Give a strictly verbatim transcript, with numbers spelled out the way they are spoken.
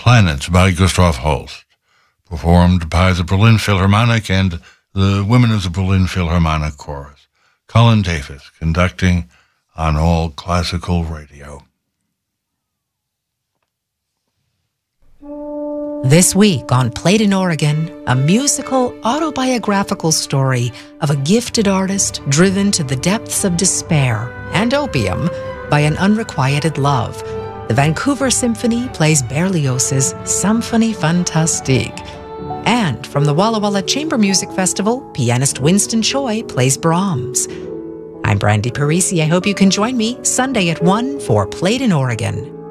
Planets by Gustav Holst, performed by the Berlin Philharmonic and the Women of the Berlin Philharmonic Chorus. Colin Davis conducting on All Classical Radio. This week on Played in Oregon, a musical autobiographical story of a gifted artist driven to the depths of despair and opium by an unrequited love. The Vancouver Symphony plays Berlioz's Symphonie Fantastique. And from the Walla Walla Chamber Music Festival, pianist Winston Choi plays Brahms. I'm Brandy Parisi. I hope you can join me Sunday at one for Played in Oregon.